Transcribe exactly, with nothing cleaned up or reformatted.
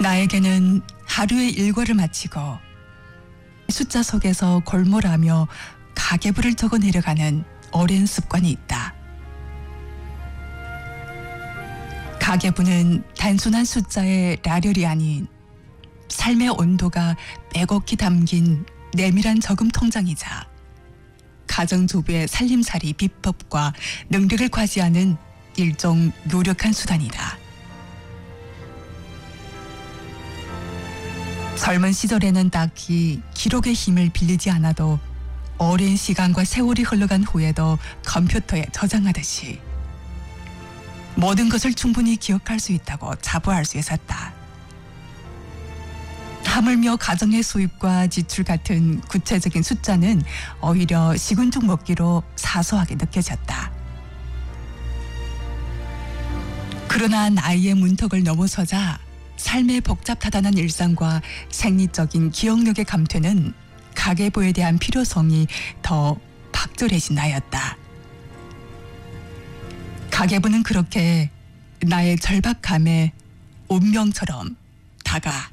나에게는 하루의 일과를 마치고 숫자 속에서 골몰하며 가계부를 적어 내려가는 오랜 습관이 있다. 가계부는 단순한 숫자의 라렬이 아닌 삶의 온도가 빼곡히 담긴 내밀한 저금 통장이자 가정주부의 살림살이 비법과 능력을 과시하는 일종 노력한 수단이다. 젊은 시절에는 딱히 기록의 힘을 빌리지 않아도 오랜 시간과 세월이 흘러간 후에도 컴퓨터에 저장하듯이 모든 것을 충분히 기억할 수 있다고 자부할 수 있었다. 하물며 가정의 수입과 지출 같은 구체적인 숫자는 오히려 식은죽 먹기로 사소하게 느껴졌다. 그러나 나이의 문턱을 넘어서자 삶의 복잡하다는 일상과 생리적인 기억력의 감퇴는 가계부에 대한 필요성이 더 박절해진 나였다. 가계부는 그렇게 나의 절박함에 운명처럼 다가